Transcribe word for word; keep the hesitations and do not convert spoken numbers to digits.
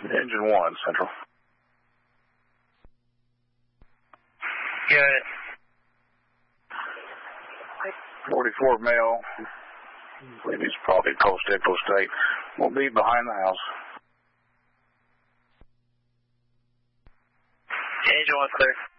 Engine one, Central. Got it. forty-four male. I believe he's probably post-Diplo State. We'll be behind the house. Engine one's clear.